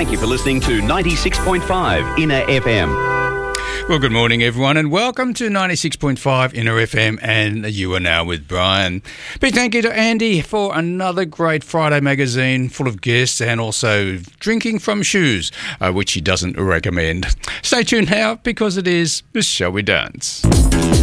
Thank you for listening to 96.5 Inner FM. Well, good morning, everyone, and welcome to 96.5 Inner FM, and you are now with Brian. Big thank you to Andy for another great Friday magazine full of guests and also drinking from shoes, which he doesn't recommend. Stay tuned now because it is Shall We Dance?